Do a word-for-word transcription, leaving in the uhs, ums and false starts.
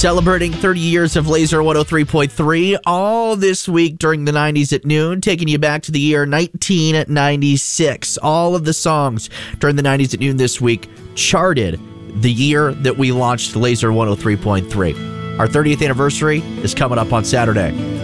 Celebrating thirty years of Laser one oh three point three all this week during the nineties at noon, taking you back to the year nineteen ninety-six. All of the songs during the nineties at noon this week charted the year that we launched Laser one oh three point three. Our thirtieth anniversary is coming up on Saturday.